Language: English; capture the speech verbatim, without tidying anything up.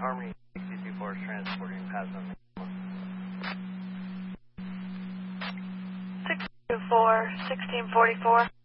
Harmony sixty-two four is transporting past on six two four, sixteen forty-four.